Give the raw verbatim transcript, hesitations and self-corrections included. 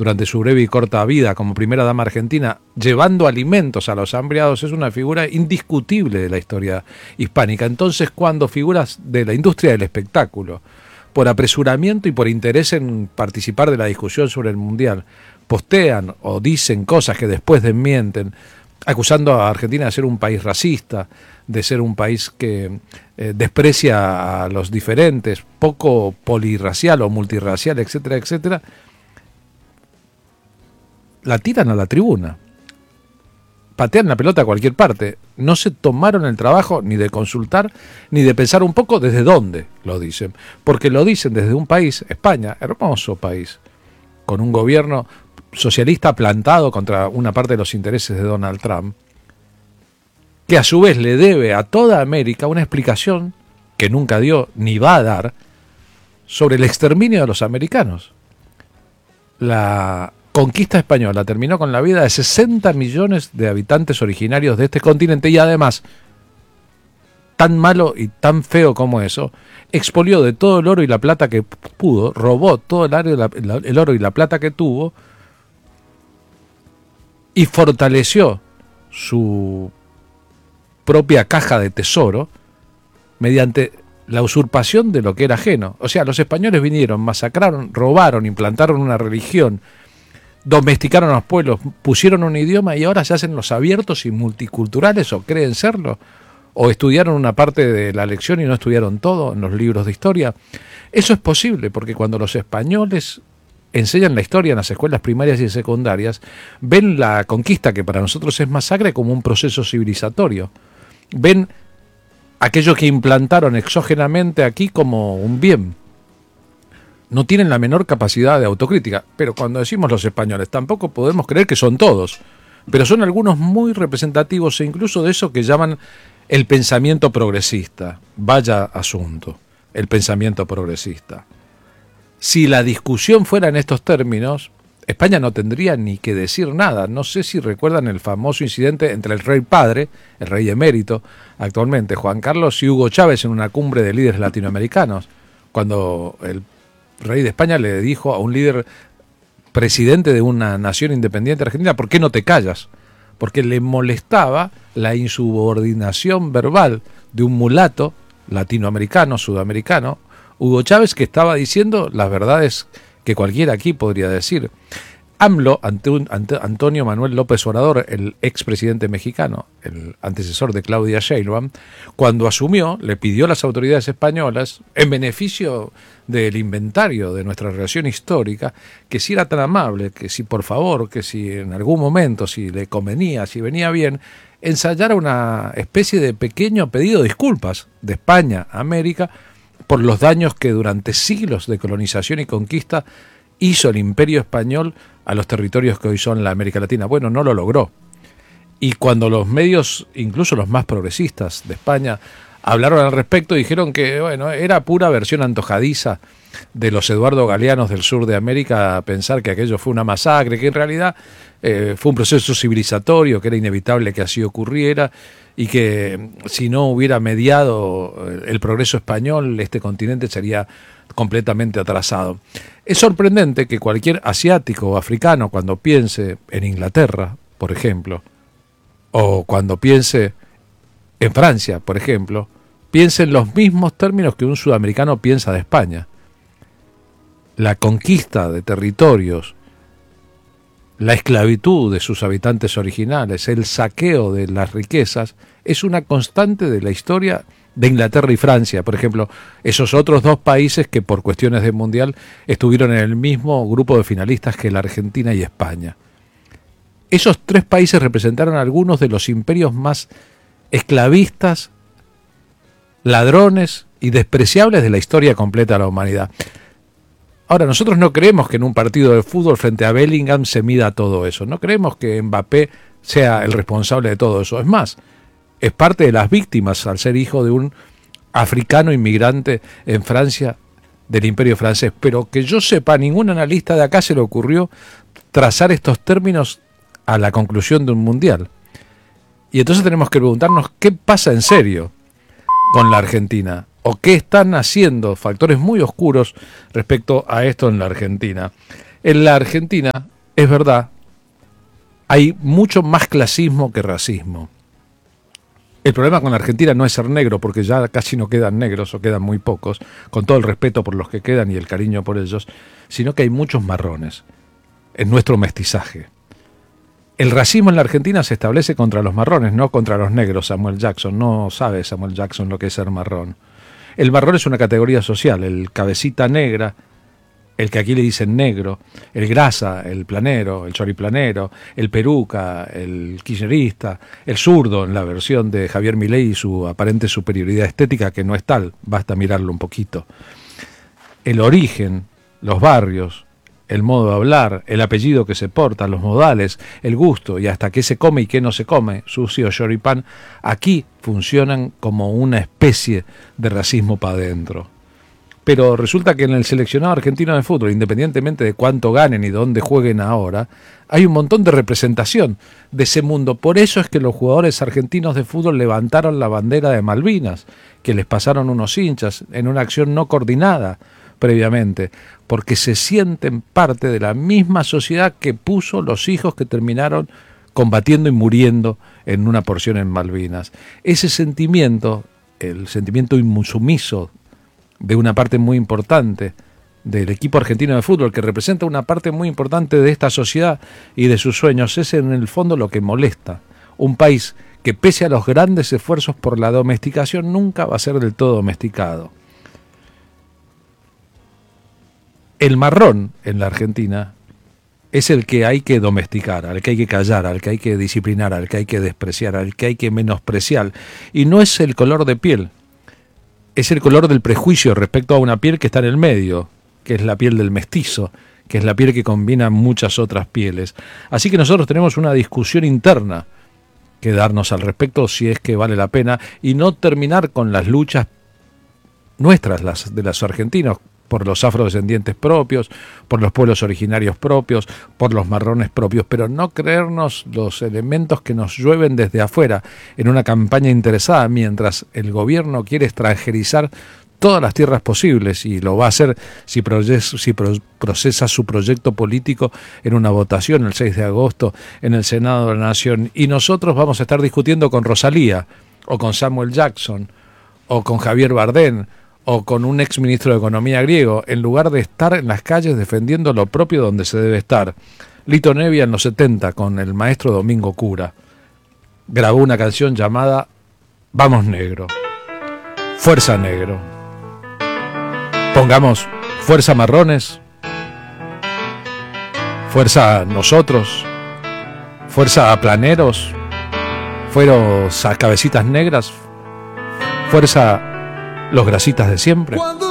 durante su breve y corta vida como primera dama argentina, llevando alimentos a los hambriados, es una figura indiscutible de la historia hispánica. Entonces, cuando figuras de la industria del espectáculo, por apresuramiento y por interés en participar de la discusión sobre el Mundial, postean o dicen cosas que después desmienten, acusando a Argentina de ser un país racista, de ser un país que eh, desprecia a los diferentes, poco polirracial o multirracial, etcétera, etcétera, la tiran a la tribuna, patean la pelota a cualquier parte. No se tomaron el trabajo ni de consultar, ni de pensar un poco desde dónde lo dicen, porque lo dicen desde un país, España, hermoso país, con un gobierno socialista plantado contra una parte de los intereses de Donald Trump, que a su vez le debe a toda América una explicación que nunca dio ni va a dar sobre el exterminio de los americanos. La conquista española terminó con la vida de sesenta millones de habitantes originarios de este continente y además, tan malo y tan feo como eso, expolió de todo el oro y la plata que pudo, robó todo el oro y la plata que tuvo y fortaleció su propia caja de tesoro mediante la usurpación de lo que era ajeno. O sea, los españoles vinieron, masacraron, robaron, implantaron una religión, domesticaron a los pueblos, pusieron un idioma y ahora se hacen los abiertos y multiculturales, o creen serlo, o estudiaron una parte de la lección y no estudiaron todo en los libros de historia. Eso es posible porque cuando los españoles enseñan la historia en las escuelas primarias y secundarias, ven la conquista, que para nosotros es masacre, como un proceso civilizatorio. Ven aquello que implantaron exógenamente aquí como un bien. No tienen la menor capacidad de autocrítica, pero cuando decimos los españoles tampoco podemos creer que son todos, pero son algunos muy representativos e incluso de eso que llaman el pensamiento progresista. Vaya asunto, el pensamiento progresista. Si la discusión fuera en estos términos, España no tendría ni que decir nada. No sé si recuerdan el famoso incidente entre el rey padre, el rey emérito, actualmente Juan Carlos, y Hugo Chávez en una cumbre de líderes latinoamericanos, cuando el rey de España le dijo a un líder presidente de una nación independiente argentina, ¿por qué no te callas? Porque le molestaba la insubordinación verbal de un mulato latinoamericano, sudamericano, Hugo Chávez, que estaba diciendo las verdades que cualquiera aquí podría decir. AMLO, ante un, ante Antonio Manuel López Obrador, el expresidente mexicano, el antecesor de Claudia Sheinbaum, cuando asumió, le pidió a las autoridades españolas, en beneficio del inventario de nuestra relación histórica, que si era tan amable, que si por favor, que si en algún momento, si le convenía, si venía bien, ensayara una especie de pequeño pedido de disculpas de España a América por los daños que durante siglos de colonización y conquista hizo el Imperio Español a los territorios que hoy son la América Latina. Bueno, no lo logró. Y cuando los medios, incluso los más progresistas de España, hablaron al respecto, dijeron que bueno, era pura versión antojadiza de los Eduardo Galeanos del sur de América pensar que aquello fue una masacre, que en realidad eh, fue un proceso civilizatorio, que era inevitable que así ocurriera, y que si no hubiera mediado el progreso español, este continente sería completamente atrasado. Es sorprendente que cualquier asiático o africano, cuando piense en Inglaterra, por ejemplo, o cuando piense en Francia, por ejemplo, piense en los mismos términos que un sudamericano piensa de España. La conquista de territorios, la esclavitud de sus habitantes originales, el saqueo de las riquezas, es una constante de la historia de Inglaterra y Francia, por ejemplo, esos otros dos países que por cuestiones de mundial estuvieron en el mismo grupo de finalistas que la Argentina y España. Esos tres países representaron algunos de los imperios más esclavistas, ladrones y despreciables de la historia completa de la humanidad. Ahora, nosotros no creemos que en un partido de fútbol frente a Bellingham se mida todo eso. No creemos que Mbappé sea el responsable de todo eso. Es más, es parte de las víctimas al ser hijo de un africano inmigrante en Francia del Imperio francés. Pero que yo sepa, a ningún analista de acá se le ocurrió trazar estos términos a la conclusión de un mundial. Y entonces tenemos que preguntarnos qué pasa en serio con la Argentina, o qué están haciendo factores muy oscuros respecto a esto en la Argentina. En la Argentina, es verdad, hay mucho más clasismo que racismo. El problema con la Argentina no es ser negro, porque ya casi no quedan negros o quedan muy pocos, con todo el respeto por los que quedan y el cariño por ellos, sino que hay muchos marrones en nuestro mestizaje. El racismo en la Argentina se establece contra los marrones, no contra los negros. Samuel Jackson, no sabe Samuel Jackson lo que es ser marrón. El marrón es una categoría social, el cabecita negra, el que aquí le dicen negro, el grasa, el planero, el choriplanero, el peruca, el kirchnerista, el zurdo en la versión de Javier Milei y su aparente superioridad estética, que no es tal, basta mirarlo un poquito. El origen, los barrios, el modo de hablar, el apellido que se porta, los modales, el gusto y hasta qué se come y qué no se come, sucio, choripán, aquí funcionan como una especie de racismo para adentro. Pero resulta que en el seleccionado argentino de fútbol, independientemente de cuánto ganen y dónde jueguen ahora, hay un montón de representación de ese mundo. Por eso es que los jugadores argentinos de fútbol levantaron la bandera de Malvinas, que les pasaron unos hinchas en una acción no coordinada previamente, porque se sienten parte de la misma sociedad que puso los hijos que terminaron combatiendo y muriendo en una porción en Malvinas. Ese sentimiento, el sentimiento insumiso de una parte muy importante del equipo argentino de fútbol, que representa una parte muy importante de esta sociedad y de sus sueños, es en el fondo lo que molesta. Un país que, pese a los grandes esfuerzos por la domesticación, nunca va a ser del todo domesticado. El marrón en la Argentina es el que hay que domesticar, al que hay que callar, al que hay que disciplinar, al que hay que despreciar, al que hay que menospreciar. Y no es el color de piel, es el color del prejuicio respecto a una piel que está en el medio, que es la piel del mestizo, que es la piel que combina muchas otras pieles. Así que nosotros tenemos una discusión interna que darnos al respecto, si es que vale la pena, y no terminar con las luchas nuestras, las de los argentinos, por los afrodescendientes propios, por los pueblos originarios propios, por los marrones propios, pero no creernos los elementos que nos llueven desde afuera en una campaña interesada, mientras el gobierno quiere extranjerizar todas las tierras posibles, y lo va a hacer si, proces, si pro, procesa su proyecto político en una votación el seis de agosto en el Senado de la Nación, y nosotros vamos a estar discutiendo con Rosalía, o con Samuel Jackson, o con Javier Bardem, o con un ex ministro de Economía griego, en lugar de estar en las calles defendiendo lo propio donde se debe estar. Lito Nevia en los setenta, con el maestro Domingo Cura, grabó una canción llamada Vamos Negro, Fuerza Negro. Pongamos Fuerza Marrones, Fuerza Nosotros, Fuerza Planeros, Fuerza Cabecitas Negras, Fuerza Los Grasitas de siempre.